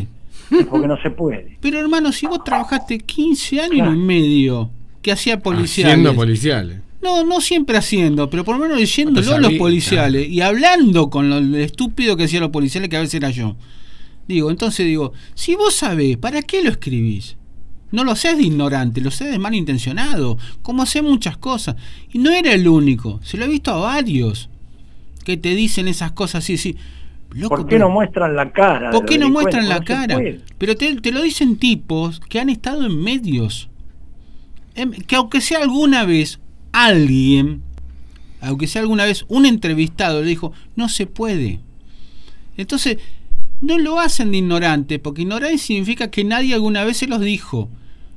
porque no se puede. Pero hermano, si vos trabajaste quince años Claro. en un medio que hacía policiales. Siendo policiales. No, no siempre haciendo, pero por lo menos leyéndolo No te los sabía, policiales claro. y hablando con lo, lo estúpido que hacían los policiales, que a veces era yo. Digo, entonces digo, si vos sabés, ¿para qué lo escribís? No lo haces de ignorante, lo haces de malintencionado, como hace muchas cosas. Y no era el único, se lo he visto a varios que te dicen esas cosas así, así. Loco, ¿Por qué pero- no muestran la cara? ¿Por de qué los no muestran la delincuentes? No se cara? puede. Pero te, te lo dicen tipos que han estado en medios. Em, Que aunque sea alguna vez alguien, aunque sea alguna vez un entrevistado le dijo, no se puede. Entonces, no lo hacen de ignorante, porque ignorante significa que nadie alguna vez se los dijo.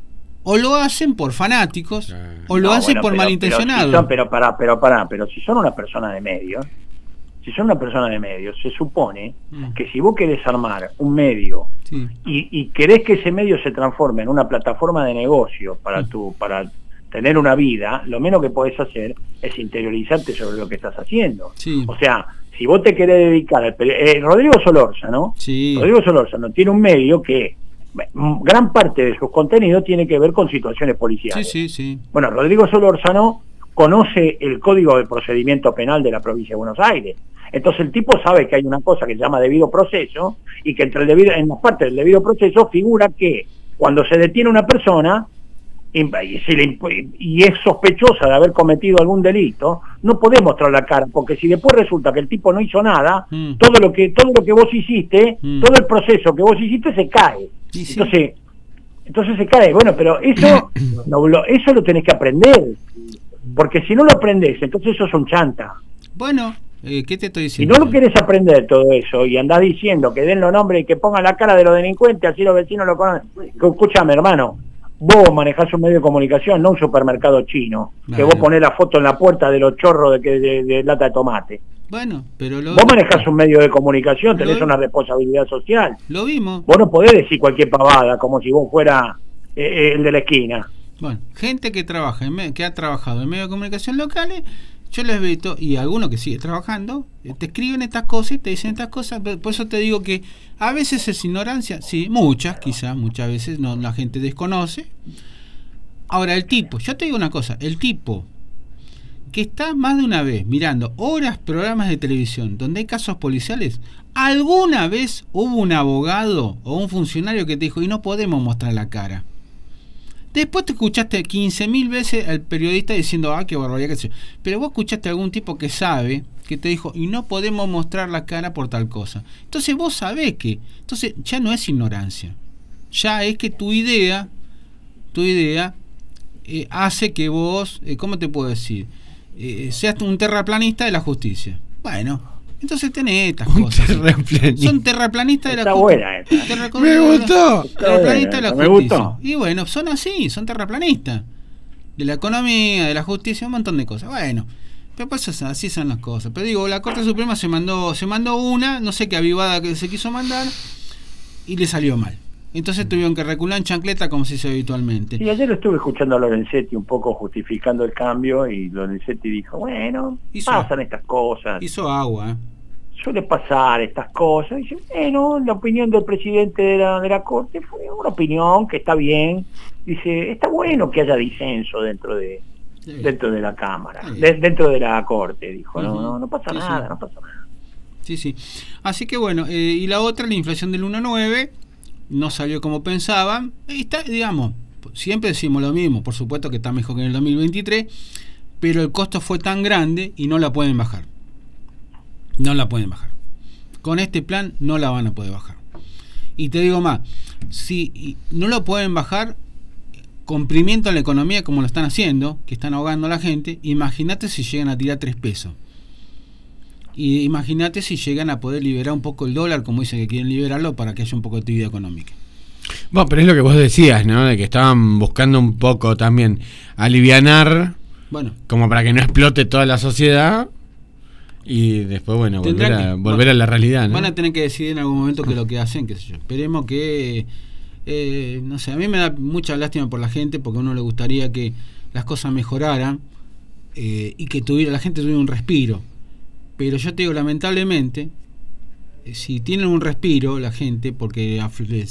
O lo hacen por fanáticos, Claro. o lo No, hacen bueno, por pero- malintencionados. Pero, si son- pero pará, pero pará, pero si son una persona de medios, si son una persona de medios, se supone Mm. que si vos querés armar un medio Sí. y, y querés que ese medio se transforme en una plataforma de negocio para Mm. tu, para tener una vida, lo menos que podés hacer es interiorizarte sobre lo que estás haciendo. Sí. O sea, si vos te querés dedicar al peri- eh, Rodrigo Solórzano, Sí. Rodrigo Solórzano tiene un medio que mm, gran parte de sus contenidos tiene que ver con situaciones Sí, policiales. sí, sí. Bueno, Rodrigo Solórzano conoce el Código de Procedimiento Penal de la provincia de Buenos Aires. Entonces el tipo sabe que hay una cosa que se llama debido proceso y que entre el debido, en las partes del debido proceso figura que cuando se detiene una persona y, y se le imp- y es sospechosa de haber cometido algún delito, no podés mostrar la cara, porque si después resulta que el tipo no hizo nada, Mm. todo lo que todo lo que vos hiciste, Mm. todo el proceso que vos hiciste se cae. Y sí. Entonces, entonces se cae. Bueno, pero eso no, lo, eso lo tenés que aprender, porque si no lo aprendés, entonces sos un chanta. Bueno, eh, ¿qué te estoy Si diciendo? no lo querés aprender todo eso y andás diciendo que den los nombres y que pongan la cara de los delincuentes, así los vecinos lo conocen. Escúchame, hermano, vos manejás un medio de comunicación, no un supermercado chino, que Bueno. vos ponés la foto en la puerta de los chorros de, que- de, de lata de tomate. Bueno, pero lo, Vos manejás un medio de comunicación, tenés Lo- una responsabilidad social. lo vimos. Vos no podés decir cualquier pavada como si vos fuera eh, eh, el de la esquina. Bueno, gente que trabaja, en me- que ha trabajado en medios de comunicación locales, yo les he visto, y alguno que sigue trabajando, eh, te escriben estas cosas y te dicen estas cosas, por por eso te digo que a veces es ignorancia, sí, muchas, quizás, muchas veces no, la gente desconoce. Ahora, el tipo, yo te digo una cosa, el tipo que está más de una vez mirando horas programas de televisión donde hay casos policiales, alguna vez hubo un abogado o un funcionario que te dijo, y no podemos mostrar la cara. Después te escuchaste quince mil veces al periodista diciendo, ah, qué barbaridad, qué sé yo. Pero vos escuchaste a algún tipo que sabe, que te dijo, y no podemos mostrar la cara por tal cosa. Entonces vos sabés que, entonces ya no es ignorancia, ya es que tu idea, tu idea eh, hace que vos, eh, ¿cómo te puedo decir? Eh, seas un terraplanista de la justicia. Bueno, entonces tenés estas Un cosas. terraplanista. Son terraplanistas de la Está justicia. buena esa. Terra- Me gustó. Terraplanistas de la Me justicia. gustó. Y bueno, son así, son terraplanistas. De la economía, de la justicia, un montón de cosas. Bueno, pero pues es- así son las cosas. Pero digo, la Corte Suprema se mandó, se mandó una, no sé qué avivada que se quiso mandar, y le salió mal. Entonces tuvieron que recular en chancleta como se hace habitualmente. Sí, ayer lo estuve escuchando a Lorenzetti un poco justificando el cambio y Lorenzetti dijo, bueno, Hizo- pasan estas cosas, Hizo agua, ¿eh? suele pasar estas cosas. Y dice, bueno, la opinión del presidente de la, de la Corte fue una opinión que está bien. Dice, está bueno que haya disenso dentro de Sí. dentro de la Cámara, Sí. de- dentro de la Corte, dijo, no, Ujú. no, no pasa Sí, nada, sí. no pasa nada. Sí, sí. Así que bueno, eh, y la otra, la inflación del uno coma nueve, no salió como pensaban. Y está, digamos, siempre decimos lo mismo, por supuesto que está mejor que en el dos mil veintitrés, pero el costo fue tan grande y no la pueden bajar. No la pueden bajar. Con este plan no la van a poder bajar. Y te digo más, si y no lo pueden bajar, comprimiento a la economía como lo están haciendo, que están ahogando a la gente, imagínate si llegan a tirar tres pesos. Y imagínate si llegan a poder liberar un poco el dólar, como dicen que quieren liberarlo, para que haya un poco de actividad económica. Bueno, pero es lo que vos decías, ¿no? De que estaban buscando un poco también alivianar, Bueno, como para que no explote toda la sociedad y después, bueno, volver, Tendrán a, que- volver a la realidad, ¿no? van a tener que decidir en algún momento qué es lo que hacen, qué sé yo. Esperemos que, eh, no sé, a mí me da mucha lástima por la gente, porque a uno le gustaría que las cosas mejoraran eh, y que tuviera la gente tuviera un respiro. Pero yo te digo, lamentablemente, si tienen un respiro la gente, porque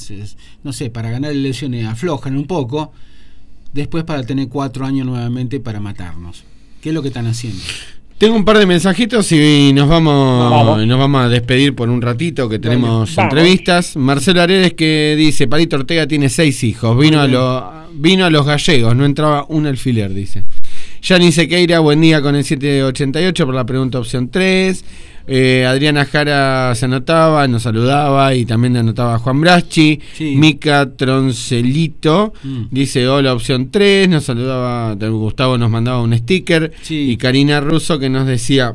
no sé, para ganar elecciones aflojan un poco, después para tener cuatro años nuevamente para matarnos. ¿Qué es lo que están haciendo? Tengo un par de mensajitos y nos vamos, vamos. nos vamos a despedir por un ratito, que tenemos Vamos. entrevistas. Marcelo Aredes, que dice: Palito Ortega tiene seis hijos, vino a, lo, vino a los gallegos, no entraba un alfiler, dice. Yani Sequeira, buen día con el siete ochenta y ocho por la pregunta opción tres. Eh, Adriana Jara se anotaba, nos saludaba y también anotaba Juan Braschi. Sí. Mica Troncelito Mm. dice hola opción tres, nos saludaba, Gustavo nos mandaba un sticker. Sí. Y Karina Russo que nos decía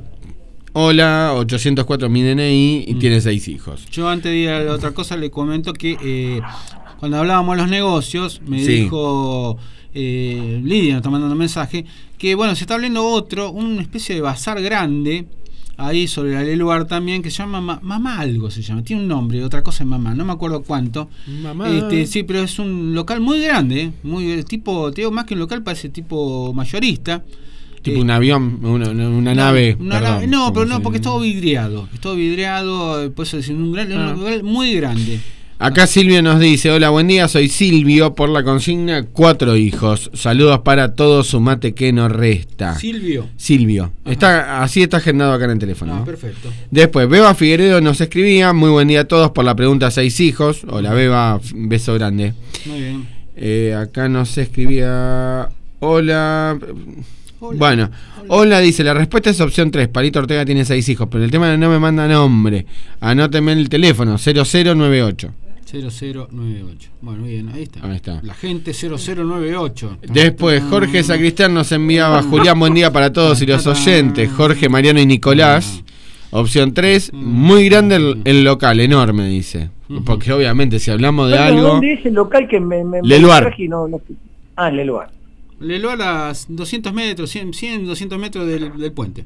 hola, ochocientos cuatro mi D N I y Mm. tiene seis hijos. Yo antes de ir a otra cosa le comento que eh, cuando hablábamos de los negocios me Sí. dijo eh, Lidia, nos está mandando un mensaje, que bueno, se está abriendo otro, una especie de bazar grande ahí sobre la Leluar también, que se llama Ma- Mamá algo se llama, tiene un nombre, otra cosa es Mamá, no me acuerdo cuánto. Mamá. Este, sí, pero es un local muy grande, muy tipo, te digo, más que un local, parece tipo mayorista. Tipo Eh, un avión, una, una- una no, nave. una perdón, nave- no, ¿cómo pero no, se- porque es todo vidriado. Es todo vidriado, pues es un, gran, Ah. un lugar muy grande. Acá Silvio nos dice, hola, buen día, soy Silvio, por la consigna, cuatro hijos. Saludos para todos, su mate que no resta. Silvio. Silvio. Ajá. Está, así está agendado acá en el teléfono. Ah, ¿no? perfecto. Después, Beba Figueredo nos escribía, muy buen día a todos por la pregunta seis hijos. Hola Beba, f- beso grande. Muy bien. Eh, acá nos escribía, hola... Hola. Bueno, hola. Dice, la respuesta es opción tres, Palito Ortega tiene seis hijos, pero el tema es que no me manda nombre. Anóteme el teléfono, cero cero nueve ocho. cero cero nueve ocho. Bueno, bien, ahí está. Ahí está. La gente cero cero nueve ocho. Después, Jorge Sacristán nos enviaba, Julián, buen día para todos y los oyentes, Jorge, Mariano y Nicolás. Opción tres, muy grande el, el local, enorme, dice. Porque obviamente si hablamos de Bueno, algo... ¿dónde es el local que me, me, me Leluar. traje y no, no- Ah, en Leluar. Leluar a las doscientos metros, cien, cien, doscientos metros del, del puente.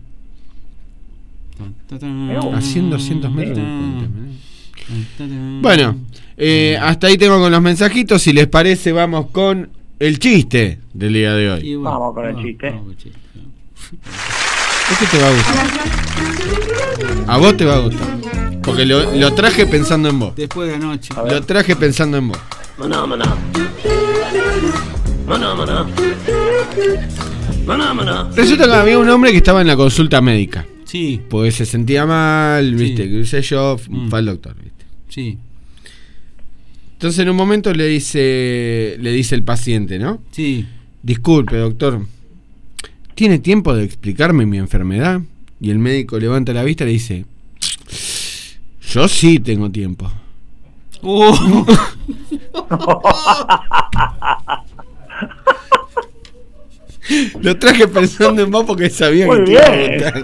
A cien, doscientos metros del puente. Bueno, Bueno, eh, hasta ahí tengo con los mensajitos. Si les parece, vamos con el chiste del día de hoy. Vamos con el chiste. vamos con el chiste. Este te va a gustar. A vos te va a gustar. Porque lo, lo traje pensando en vos. Después de anoche. A ver. Lo traje pensando en vos. Maná, maná. Maná, maná. Maná, maná. Resulta que había un hombre que estaba en la consulta médica. Sí, Porque se sentía mal, viste, Sí. qué sé yo, f- Mm. fue al doctor, viste. sí, Entonces en un momento le dice, le dice el paciente, ¿no? sí. Disculpe, doctor, ¿tiene tiempo de explicarme mi enfermedad? Y el médico levanta la vista y le dice, yo sí tengo tiempo. Uh, Lo traje pensando en vos porque sabía Muy que te iba a bien. gustar.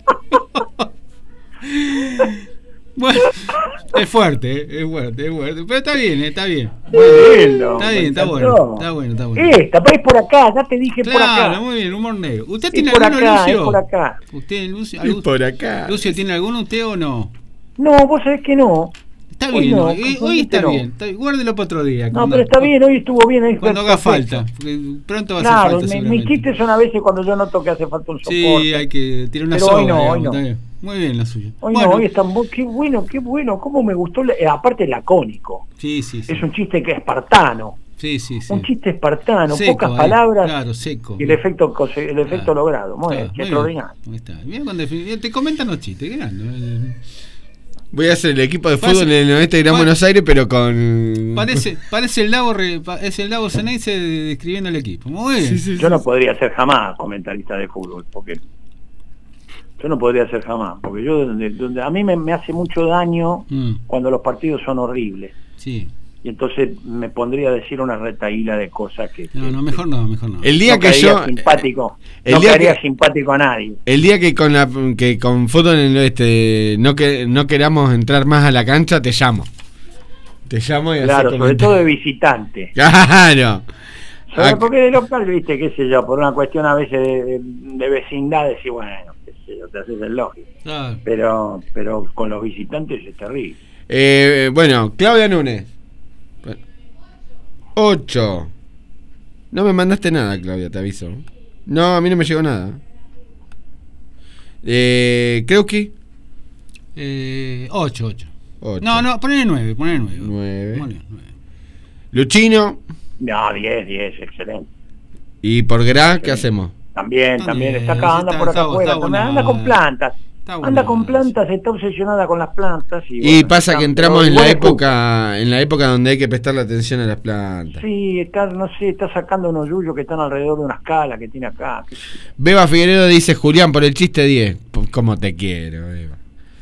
bueno, es fuerte, eh, es fuerte, es fuerte. Pero está bien, eh, está bien. Muy lindo. Está me bien, está encantó. bueno, está bueno, está bueno. Esta, es por acá, ya te dije por Claro, acá. muy bien, humor negro. ¿Usted Es tiene por alguno, acá, Lucio? es por acá. ¿Usted, Lucio, Y algún- por acá. Lucio, tiene alguno usted o no? No, vos sabés que no. Está Hoy bien, no, hoy, hoy confundiste está no. bien. Está bien. Guárdelo para otro día. No, cuando- pero está bien, hoy estuvo bien. Hoy fue Cuando haga perfecto. falta. Porque pronto va a hacer Claro, falta. mi- mis seguramente. chistes son a veces cuando yo noto que hace falta un soporte. Sí, hay que tirar una Pero soga. hoy no, hoy digamos, no. está bien. Muy bien la suya. Hoy Bueno, no, hoy está bu- qué bueno, qué bueno, cómo me gustó, la- eh, aparte lacónico. Sí, sí, sí. Es un chiste que es espartano, Sí, sí, sí. un chiste espartano, Seco, pocas ahí, palabras Claro, seco. y el efecto cose- el efecto Claro. logrado. Muy bien, Claro, qué muy extraordinario. bien. Ahí está. Bien, cuando defin- te comentan los chistes, qué grande. eh. Voy a hacer el equipo de Parece- fútbol en el oeste de Gran pa- Buenos Aires, pero con... Parece, parece el lago re- pa- es el lago Ceneice describiendo el equipo. Muy bien. Sí, sí, Yo sí. no podría ser jamás comentarista de fútbol, porque yo no podría ser jamás, porque yo donde, donde a mí me, me hace mucho daño Mm, cuando los partidos son horribles. sí. Y entonces me pondría a decir una retaíla de cosas que, No, que- no, mejor no, mejor no. El día no que caería yo... simpático, el no día caería que- simpático a nadie. El día que con la que con fútbol en el oeste no que no queramos entrar más a la cancha, te llamo. Te llamo y así Claro, sobre comentamos. todo de visitante. Claro. Sobre- Ac- porque de local, viste, qué sé yo, por una cuestión a veces de, de, de vecindad, decís, bueno, qué sé yo, te haces el lógico. Claro. Pero, pero con los visitantes es terrible. Eh, bueno, Claudia Núñez. ocho. No me mandaste nada, Claudia, te aviso. No, a mí no me llegó nada. Eh, creo que Eh, ocho, ocho. ocho. No, no, ponele nueve, ponele nueve. nueve. Ponele nueve. Luchino. No, diez, diez, excelente. ¿Y por Gra qué hacemos? También, Está también, bien, está acá, anda está- por acá está- afuera, está también, buena anda con base. plantas. Está Anda buena con base. plantas, está obsesionada con las plantas. Y, Y bueno, pasa está- que entramos pero en la igual es época, en la época donde hay que prestarle atención a las plantas. Sí, está, no sé, está sacando unos yuyos que están alrededor de una escala que tiene acá. qué sé yo. Beba Figueredo dice, Julián, por el chiste diez. Pues, ¿cómo te quiero, Beba?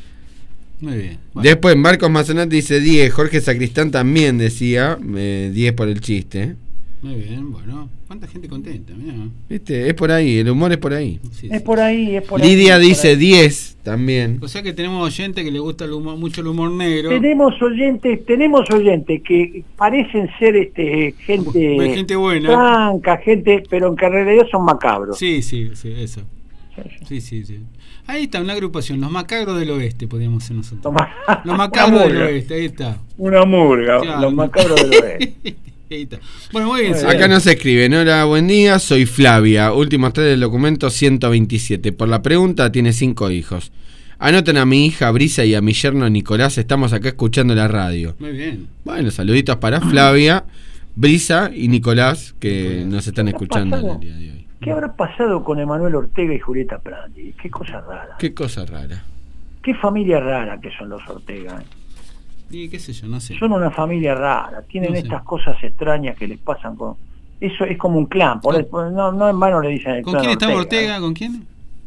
Muy bien. Bueno. Después Marcos Mazonat dice diez. Jorge Sacristán también decía eh, diez por el chiste. Muy bien, bueno. ¿Cuánta gente contenta? Mirá. ¿Viste? Es por ahí, el humor es por ahí. Sí, Es sí. por ahí, es por ahí. Lidia es por dice ahí. diez también. O sea que tenemos oyentes que le gusta el humor, mucho el humor negro. Tenemos oyentes, tenemos oyentes que parecen ser este gente, Bu- gente buena. franca, gente, pero que en realidad son macabros. Sí, sí, sí, eso. Sí, sí, sí. Ahí está una agrupación, los macabros del oeste, podríamos ser nosotros. Los ma- Los macabros una del murga, oeste, ahí está. Una murga, Claro. los macabros del oeste. Ahí está. Bueno, muy bien. Muy señor. Acá nos escriben, hola, buen día, soy Flavia, últimos tres del documento ciento veintisiete. Por la pregunta, tiene cinco hijos. Anoten a mi hija Brisa y a mi yerno Nicolás, estamos acá escuchando la radio. Muy bien. Bueno, saluditos para Flavia, Brisa y Nicolás, que nos están ¿Qué ha escuchando en pasado? el día de hoy. ¿Qué habrá pasado con Emanuel Ortega y Julieta Prandi? Qué cosa rara. Qué cosa rara. Qué familia rara que son los Ortega. ¿eh? Y qué sé yo, no sé. Son una familia rara. Tienen No sé. estas cosas extrañas que les pasan con... Eso es como un clan. Por ¿Con- no, no en vano le dicen el ¿Con clan quién estaba Ortega. Ortega? ¿Con quién?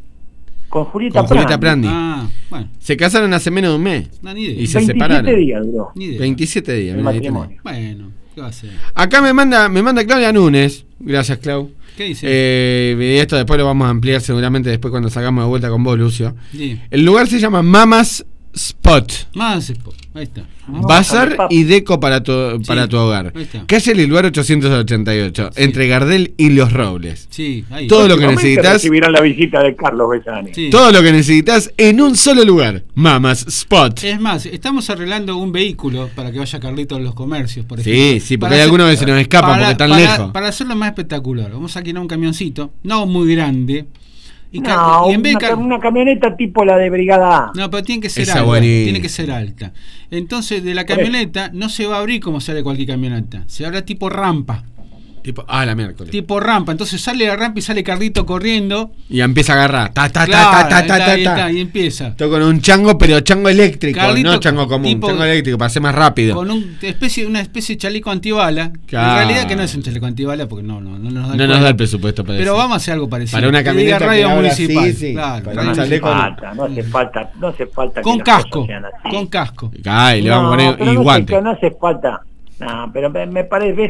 Con Julieta Con Julieta Prandi. Prandi. Ah, bueno, Se casaron hace menos de un mes no, ni idea. y se veintisiete separaron. días duró Ni idea. veintisiete días. el mirá, ahí tenés. matrimonio. Bueno, ¿qué va a hacer? Acá me manda, me manda Claudia Núñez. Gracias, Clau. ¿Qué dice? Eh, y esto después lo vamos a ampliar seguramente después cuando salgamos de vuelta con vos, Lucio. Sí. El lugar se llama Mamas Spot. Más Expo. Ahí está. Vamos a Bazar ver, y deco para tu, para Sí, tu hogar. ahí está. Calle Lilluar ochocientos ochenta y ocho, Sí. entre Gardel y Los Robles. Sí, ahí. Todo lo que Próximamente necesitas. recibirán la visita de Carlos Besani. Sí. Todo lo que necesitas en un solo lugar. Mamas Spot. Es más, estamos arreglando un vehículo para que vaya Carlito a los comercios, por Sí, ejemplo. sí, porque Para hay hacer- algunos que se nos escapan para- porque están para- lejos. Para hacerlo más espectacular, vamos a alquilar un camioncito, no muy grande. Y, ca- No, y en vez de una, car- ca- una camioneta tipo la de Brigada A. No, pero tiene que ser Esa alta. buenísima. Tiene que ser alta. Entonces, de la Por eso. camioneta no se va a abrir como sale cualquier camioneta. Se abre tipo rampa. Tipo, ah, la miércoles. Tipo rampa. Entonces sale la rampa y sale Carlito corriendo. Y empieza a agarrar. Ta, ta, Claro, ta, ta, ta, ahí está, ta, ahí ta, está, ta. y empieza. Esto con un chango, pero chango eléctrico, Carlito, no chango común, tipo- chango eléctrico para ser más rápido. Con un especie, una especie de chaleco antibala. Claro. En realidad que no es un chaleco antibala porque no, no, no nos da el No nos cuerpo. da el presupuesto para Pero eso. vamos a hacer algo parecido. Para una Que diga camioneta que radio abra municipal. así, sí. Claro, Para No un hace chaleco. falta, no hace falta, no hace falta con que las casco. cosas sean así. Con casco. Ay, le vamos a No, poner pero y no hace- guante. no hace falta. No, pero me, me parece, ves,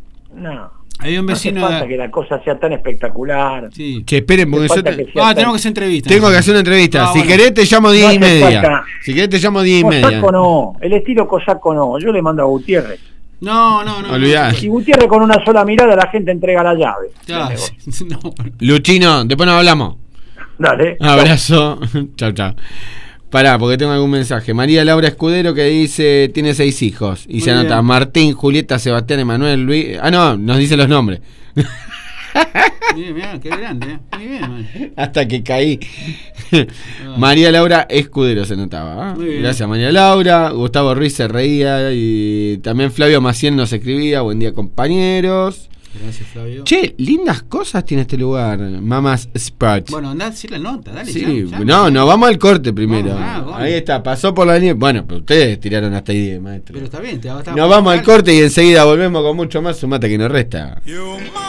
no. Hay un No hace vecino. falta de- que la cosa sea tan espectacular. Sí. Che, esperen, porque Hace yo falta te- que sea Ah, tan- tenemos que hacer entrevista. tengo que hacer una entrevista. Ah, si bueno. querés te llamo diez No y hace media. falta. Si querés te llamo diez y media. Cosaco no, el estilo cosaco no. Yo le mando a Gutiérrez. No, no, no. Olvidá. no, Y Gutiérrez con una sola mirada la gente entrega la llave. Ya, del negocio. sí, no. Luchino, después nos hablamos. Dale. Abrazo. Chau, chau. Pará, porque tengo algún mensaje. María Laura Escudero que dice, tiene seis hijos. Y Muy se anota bien. Martín, Julieta, Sebastián, Emanuel, Luis. Ah, no, nos dice los nombres. Bien, bien, qué grande, ¿eh? Muy bien, man. Hasta que caí. María Laura Escudero se notaba. ¿eh? Muy bien. Gracias, María Laura. Gustavo Ruiz se reía. Y también Flavio Maciel nos escribía. Buen día, compañeros. Gracias, Flavio. Che, lindas cosas tiene este lugar. Mamas Spot. Bueno, andá a decir la nota, dale. Sí, ya, ya. no, no, vamos al corte primero. Vamos, ah, bueno. Ahí está, pasó por la línea. Bueno, pero ustedes tiraron hasta ahí diez, maestro. Pero está bien, te va a estar. Nos vamos al corte y enseguida volvemos con mucho más. Sumate que nos resta.